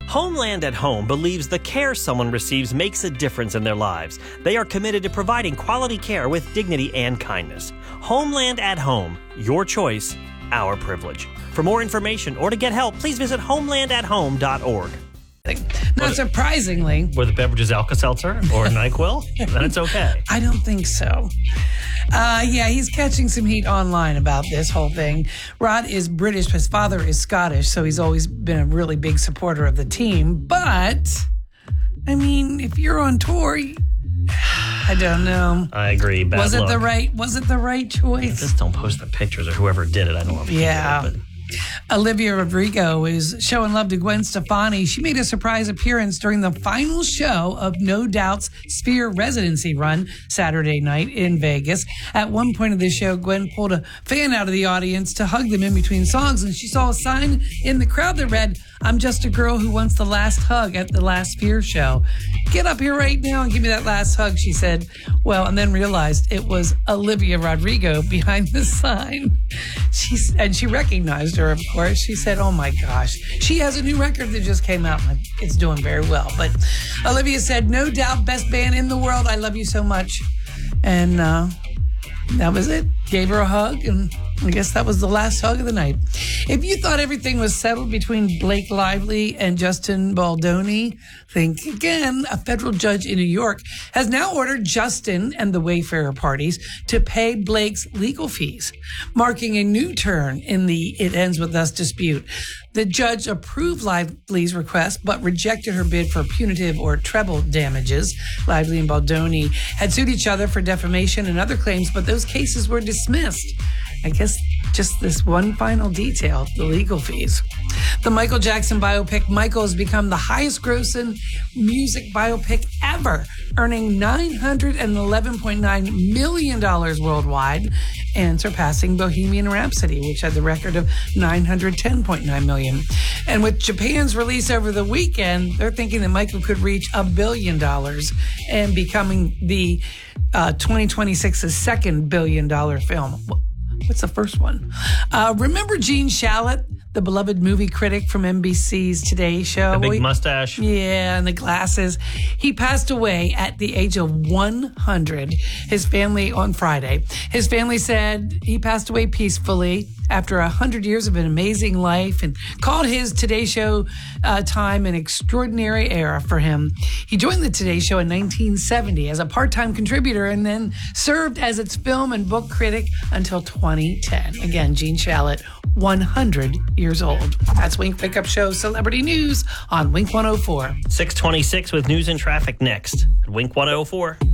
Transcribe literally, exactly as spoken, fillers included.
Homeland at Home believes the care someone receives makes a difference in their lives. They are committed to providing quality care with dignity and kindness. Homeland at Home, your choice, our privilege. For more information or to get help, please visit homeland at home dot org. Not surprisingly. Were the beverages Alka-Seltzer or NyQuil? Then it's okay. I don't think so. Uh, yeah, he's catching some heat online about this whole thing. Rod is British. His father is Scottish, so he's always been a really big supporter of the team. But, I mean, if you're on tour, I don't know. I agree. Bad was it luck. the right? Was it the right choice? Just don't post the pictures or whoever did it. I don't know if Yeah. did it, but Olivia Rodrigo is showing love to Gwen Stefani. She made a surprise appearance during the final show of No Doubt's Sphere residency run Saturday night in Vegas. At one point of the show, Gwen pulled a fan out of the audience to hug them in between songs, and she saw a sign in the crowd that read, "I'm just a girl who wants the last hug at the last Sphere show. Get up here right now and give me that last hug," she said. Well, and then realized it was Olivia Rodrigo behind the sign. She's, and she recognized her, of course. She said, "Oh my gosh." She has a new record that just came out, and it's doing very well. But Olivia said, "No doubt, best band in the world. I love you so much." And uh, that was it. Gave her a hug, and I guess that was the last hug of the night. If you thought everything was settled between Blake Lively and Justin Baldoni, think again. A federal judge in New York has now ordered Justin and the Wayfarer parties to pay Blake's legal fees, marking a new turn in the It Ends With Us dispute. The judge approved Lively's request, but rejected her bid for punitive or treble damages. Lively and Baldoni had sued each other for defamation and other claims, but those cases were dismissed. I guess just this one final detail, the legal fees. The Michael Jackson biopic, Michael, has become the highest grossing music biopic ever, earning nine hundred eleven point nine million dollars worldwide and surpassing Bohemian Rhapsody, which had the record of nine hundred ten point nine million dollars. And with Japan's release over the weekend, they're thinking that Michael could reach a billion dollars and becoming the uh, twenty twenty-six's second billion dollar film. What's the first one? Uh, remember Gene Shalit, the beloved movie critic from N B C's Today Show? The big well, he, mustache. Yeah, and the glasses. He passed away at the age of one hundred. His family on Friday. His family said he passed away peacefully after one hundred years of an amazing life and called his Today Show uh, time an extraordinary era for him. He joined the Today Show in nineteen seventy as a part-time contributor and then served as its film and book critic until twenty ten. Again, Gene Shalit, one hundred years old. That's Wink Pickup Show Celebrity News on Wink one oh four. six twenty-six with news and traffic next at Wink one oh four.